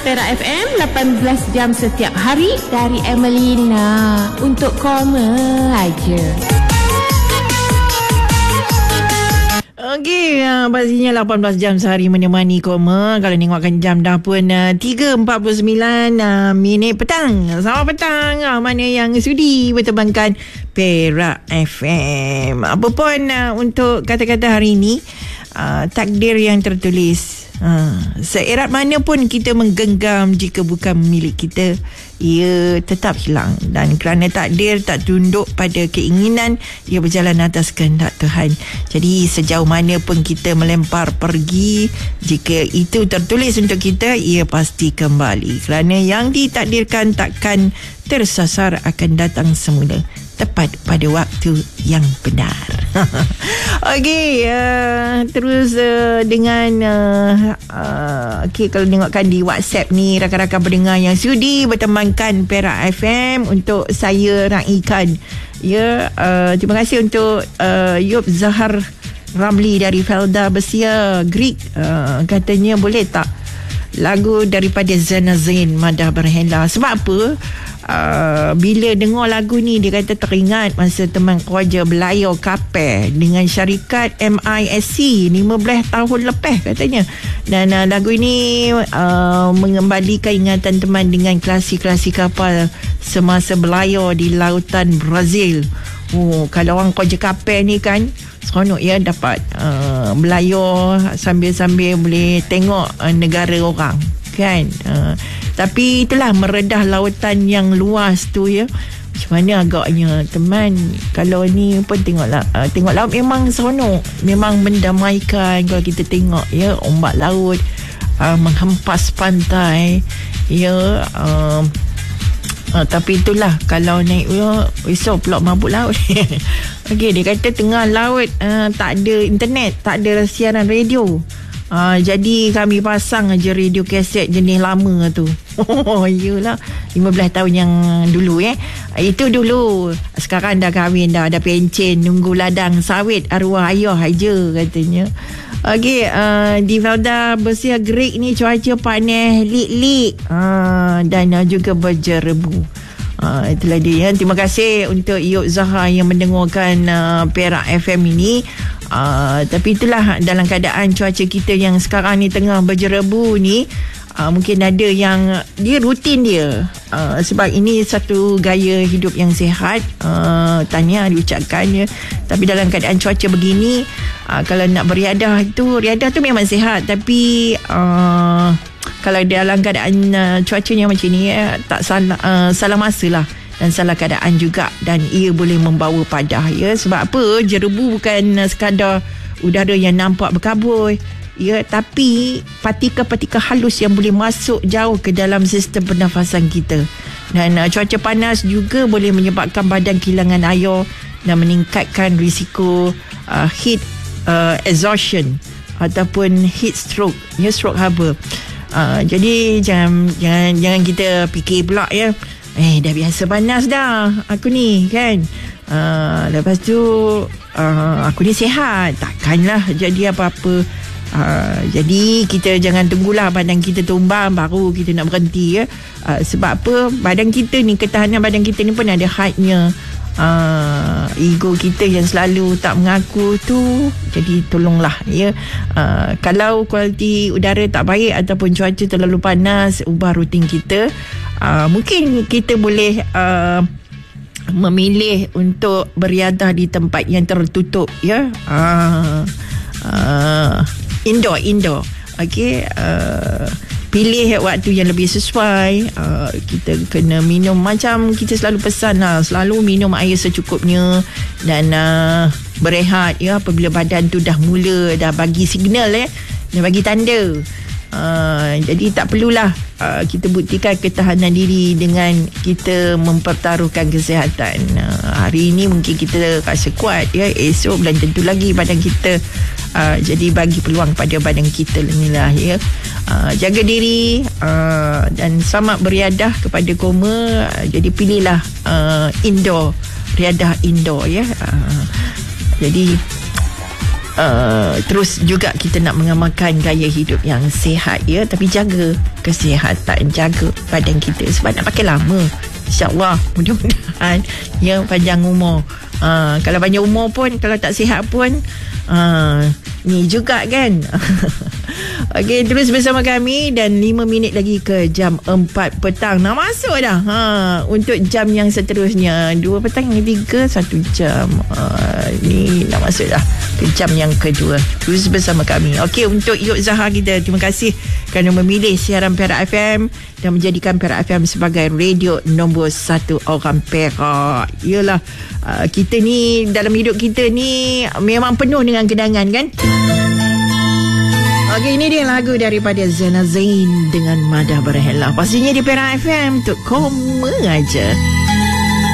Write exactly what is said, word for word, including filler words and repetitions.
Perak F M lapan belas jam setiap hari dari Emelina untuk koma aja. Okey, uh, pastinya lapan belas jam sehari menemani koma. Kalau tengokkan jam dah pun uh, tiga empat puluh sembilan uh, minit petang. Selamat petang. Uh, mana yang sudi berterbangkan Perak F M. Apa pun uh, untuk kata-kata hari ini, uh, takdir yang tertulis. Uh, seerat mana pun kita menggenggam, jika bukan milik kita, ia tetap hilang. Dan kerana takdir tak tunduk pada keinginan, ia berjalan atas kehendak Tuhan. Jadi sejauh mana pun kita melempar pergi, jika itu tertulis untuk kita, ia pasti kembali. Kerana yang ditakdirkan takkan tersasar, akan datang semula tepat pada waktu yang benar. Okey, uh, terus uh, dengan uh, uh, okey, kalau tengokkan di WhatsApp ni, rakan-rakan pendengar yang sudi bertemankan Perak F M untuk saya raikan. Ya, uh, terima kasih untuk uh, Yub Zahar Ramli dari Felda Besia Greek. Uh, katanya boleh tak lagu daripada Zana Zain, Madah Berhela. Sebab apa? Uh, bila dengar lagu ni, dia kata teringat masa teman kerja belayar kapal dengan syarikat M I S C lima belas tahun lepas katanya. Dan uh, lagu ini uh, mengembalikan ingatan teman dengan klasi-klasi kapal semasa belayar di lautan Brazil. Oh, kalau orang kerja kapal ni kan seronok ya, dapat uh, belayar sambil-sambil boleh tengok uh, negara orang kan. Uh, tapi itulah, meredah lautan yang luas tu ya. Macam mana agaknya teman, kalau ni pun tengok lah, uh, tengok laut memang seronok, memang mendamaikan kalau kita tengok ya, ombak laut uh, menghempas pantai ya. Uh, uh, tapi itulah, kalau naik ya, esok pula mabuk laut. Okey, dia kata tengah laut uh, tak ada internet, tak ada siaran radio. Uh, jadi kami pasang aja radio kaset jenis lama tu. Oh, iyalah, lima belas tahun yang dulu eh. Itu dulu. Sekarang dah kahwin dah, ada pencen, nunggu ladang sawit arwah ayah aja katanya. Okey, uh, di Felda Besia Greek ni cuaca panas lik-lik uh, dan uh, juga berjerebu. Uh, itulah dia. Terima kasih untuk Yuk Zahar yang mendengarkan uh, Perak F M ini. Uh, tapi itulah, dalam keadaan cuaca kita yang sekarang ni tengah berjerebu ni, uh, mungkin ada yang dia rutin dia, uh, sebab ini satu gaya hidup yang sihat. uh, Tahniah diucapkan ya. Tapi dalam keadaan cuaca begini, uh, kalau nak beriadah tu, riadah tu memang sihat. Tapi uh, kalau dalam keadaan uh, cuacanya macam ni ya, tak salah, uh, salah masa lah dan salah keadaan juga, dan ia boleh membawa padah ya. Sebab apa? Jerebu bukan sekadar udara yang nampak berkabut ya, tapi partikel-partikel halus yang boleh masuk jauh ke dalam sistem pernafasan kita. Dan uh, cuaca panas juga boleh menyebabkan badan kehilangan air dan meningkatkan risiko uh, heat uh, exhaustion ataupun heat stroke ya, stroke haba. Uh, jadi jangan, jangan jangan kita fikir pula ya, Eh dah biasa panas dah aku ni kan, uh, lepas tu uh, aku ni sihat, takkanlah jadi apa-apa. uh, Jadi kita jangan tunggulah badan kita tumbang baru kita nak berhenti ya. uh, Sebab apa? Badan kita ni, ketahanan badan kita ni pun ada hadnya. uh, Ego kita yang selalu tak mengaku tu, jadi tolonglah ya. uh, Kalau kualiti udara tak baik ataupun cuaca terlalu panas, ubah rutin kita. Uh, mungkin kita boleh uh, memilih untuk beriadah di tempat yang tertutup ya. uh, uh, Indoor Indoor Okey, uh, pilih waktu yang lebih sesuai. uh, Kita kena minum, macam kita selalu pesan lah, selalu minum air secukupnya. Dan uh, berehat ya, apabila badan tu dah mula, dah bagi signal ya, dah bagi tanda. Uh, jadi tak perlulah uh, kita buktikan ketahanan diri dengan kita mempertaruhkan kesihatan. uh, Hari ini mungkin kita rasa kuat ya, esok belum tentu lagi badan kita. uh, Jadi bagi peluang pada badan kita lah ya. uh, Jaga diri uh, dan selamat beriadah kepada koma. uh, Jadi pilihlah uh, indoor, riadah indoor ya. uh, Jadi uh, terus juga kita nak mengamalkan gaya hidup yang sihat, ya, tapi jaga kesihatan, jaga badan kita sebab nak pakai lama. InsyaAllah, mudah-mudahan ya, panjang umur. Uh, kalau panjang umur pun, kalau tak sihat pun, uh, ni juga kan. Okey, terus bersama kami dan lima minit lagi ke jam empat petang. Nak masuk dah ha, untuk jam yang seterusnya. dua petang yang tiga, satu jam. Uh, ni nak masuk dah ke jam yang kedua. Terus bersama kami. Okey, untuk Yuk Zahar kita, terima kasih kerana memilih siaran Perak F M dan menjadikan Perak F M sebagai radio nombor satu orang Perak. Yalah, uh, kita ni dalam hidup kita ni memang penuh dengan kenangan kan. Okey, ini dia lagu daripada Zena Zain dengan Madah Berhela. Pastinya di Perak F M untuk koma aja.